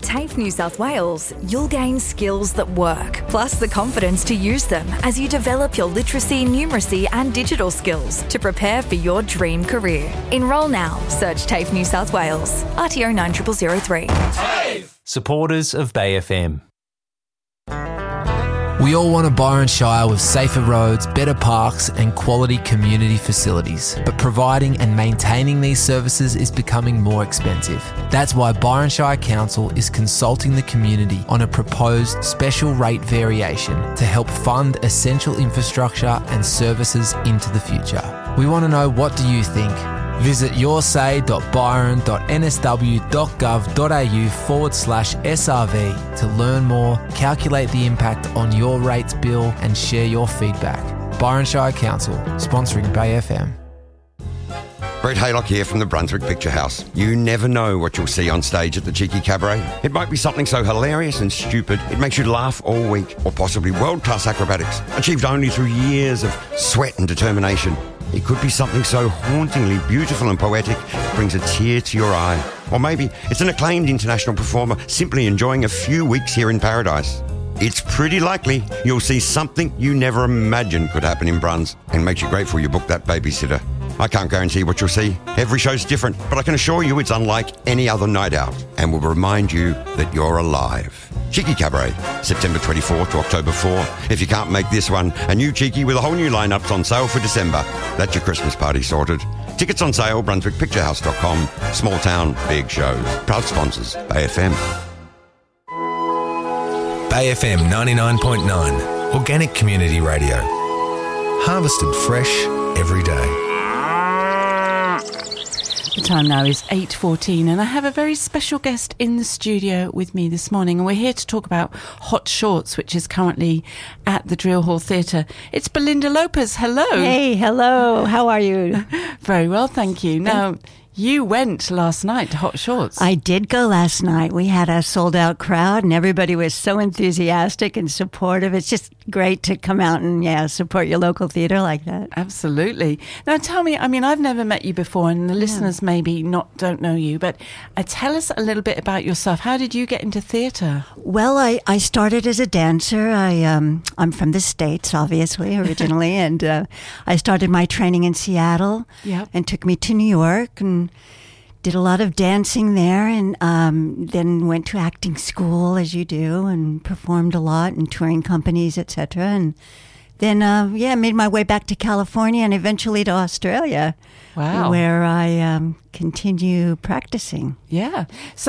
At TAFE New South Wales, you'll gain skills that work, plus the confidence to use them as you develop your literacy, numeracy and digital skills to prepare for your dream career. Enrol now. Search TAFE New South Wales. RTO 90003. TAFE! Supporters of Bay FM. We all want a Byron Shire with safer roads, better parks and quality community facilities. But providing and maintaining these services is becoming more expensive. That's why Byron Shire Council is consulting the community on a proposed special rate variation to help fund essential infrastructure and services into the future. We want to know, what do you think? Visit yoursay.byron.nsw.gov.au/SRV to learn more, calculate the impact on your rates bill and share your feedback. Byron Shire Council, sponsoring Bay FM. Brett Haylock here from the Brunswick Picture House. You never know what you'll see on stage at the Cheeky Cabaret. It might be something so hilarious and stupid it makes you laugh all week, or possibly world-class acrobatics, achieved only through years of sweat and determination. It could be something so hauntingly beautiful and poetic it brings a tear to your eye. Or maybe it's an acclaimed international performer simply enjoying a few weeks here in paradise. It's pretty likely you'll see something you never imagined could happen in Bruns, and makes you grateful you booked that babysitter. I can't guarantee what you'll see. Every show's different, but I can assure you it's unlike any other night out and will remind you that you're alive. Cheeky Cabaret, September 24 to October 4. If you can't make this one, a new Cheeky with a whole new lineup's on sale for December. That's your Christmas party sorted. Tickets on sale, brunswickpicturehouse.com. Small town, big shows. Proud sponsors, Bay FM. Bay FM 99.9, organic community radio. Harvested fresh every day. The time now is 8:14 and I have a very special guest in the studio with me this morning, and we're here to talk about Hot Shorts, which is currently at the Drill Hall Theatre. It's Belinda Lopez. Hello. Hey, hello. How are you? Very well, thank you. Now, you went last night to Hot Shorts. I did go last night. We had a sold-out crowd and everybody was so enthusiastic and supportive. It's just great to come out and, support your local theatre like that. Absolutely. Now, tell me, I mean, I've never met you before and the listeners maybe don't know you, but tell us a little bit about yourself. How did you get into theatre? Well, I started as a dancer. I'm from the States, obviously, originally, and I started my training in Seattle and took me to New York and did a lot of dancing there, and then went to acting school, as you do, and performed a lot in touring companies, etc. And then, made my way back to California and eventually to Australia. Wow. Where I continue practicing. Yeah. So